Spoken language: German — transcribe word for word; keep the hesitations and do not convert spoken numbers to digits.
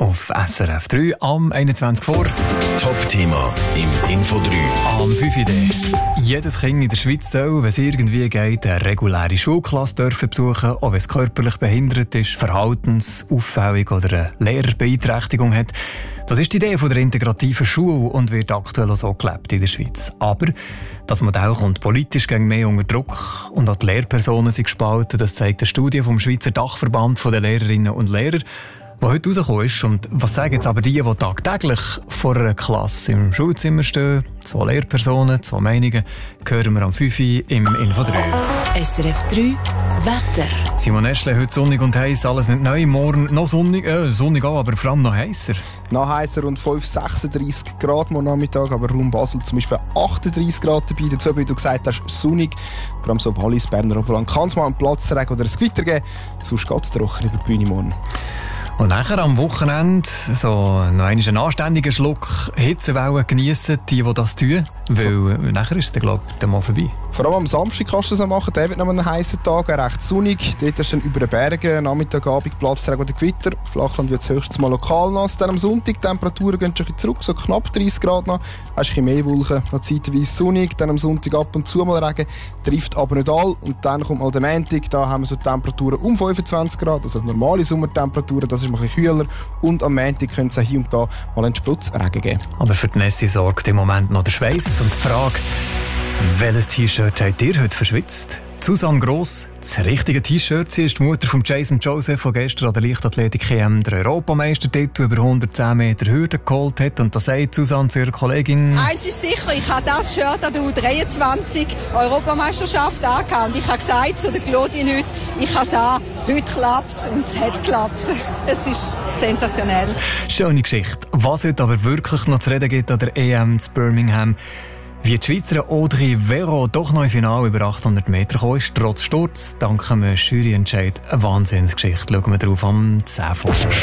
auf S R F drei am einundzwanzig vor. Top-Thema im Info drei. Am fünf Idee. Jedes Kind in der Schweiz soll, wenn es irgendwie geht, eine reguläre Schulklasse dürfen besuchen, auch wenn es körperlich behindert ist, verhaltensauffällig oder eine Lehrbeeinträchtigung hat. Das ist die Idee von der integrativen Schule und wird aktuell auch so gelebt in der Schweiz. Aber das Modell kommt politisch gegen mehr unter Druck und auch die Lehrpersonen sind gespalten. Das zeigt eine Studie vom Schweizer Dachverband der Lehrerinnen und Lehrer, die heute rausgekommen ist. Und was sagen jetzt aber die, die tagtäglich vor einer Klasse im Schulzimmer stehen? Zwei Lehrpersonen, zwei Meinungen, hören wir am fünf Uhr im Info drei. S R F drei Wetter. Simon Eschle, heute sonnig und heiß, alles nicht neu. Morgen noch sonnig, äh, sonnig auch, aber vor allem noch heißer. Noch heißer, rund fünf, sechsunddreissig Grad morgen Nachmittag, aber Raum Basel zum Beispiel achtunddreissig Grad dabei. Dazu, wie du gesagt hast, sonnig. Vor allem so Wallis, Berner Oberland kann es mal einen Platzregen oder ein Gewitter geben. Sonst geht es trocken über die Bühne morgen. Und nachher am Wochenende so noch einmal einen anständigen Schluck Hitzewellen geniessen, die, die das tun. Weil nachher ist es, glaube ich, mal vorbei. Vor allem am Samstag kannst du das machen. Der wird noch einen heißen Tag, recht sonnig. Dort ist dann über den Bergen, Nachmittag, Abend, Platzregen oder Gewitter. Flachland wird es höchstens mal lokal nass. Dann am Sonntag, die Temperaturen gehen schon zurück, so knapp dreißig Grad noch. Hast ein bisschen mehr Wolken, noch zeitweise sonnig. Dann am Sonntag ab und zu mal Regen, trifft aber nicht all. Und dann kommt mal der Montag, da haben wir so Temperaturen um fünfundzwanzig Grad, also normale Sommertemperaturen, das ist ein bisschen kühler. Und am Montag könnte es auch hier und da mal einen Sputzregen geben. Aber für die Nässe sorgt im Moment noch der Schweiß. Und die Frage, welches T-Shirt habt ihr heute verschwitzt? Susanne Gross, das richtige T-Shirt. Sie ist die Mutter von Jason Joseph, der gestern an der Leichtathletik-E M den Europameistertitel über hundertzehn Meter Hürde geholt hat. Und da sagt Susanne zu ihrer Kollegin: Eins ist sicher, ich habe das Shirt an der U dreiundzwanzig Europameisterschaft angehabt. Und ich habe gesagt zu der Claudine heute, ich habe es an, heute klappt es und es hat geklappt. Es ist sensationell. Schöne Geschichte. Was heute aber wirklich noch zu reden gibt an der E M in Birmingham, wie die Schweizerin Audrey Vero doch noch im Finale über achthundert Meter gekommen ist, trotz Sturz, dank einem Juryentscheid. Eine Wahnsinnsgeschichte. Schauen wir drauf am zehn vor.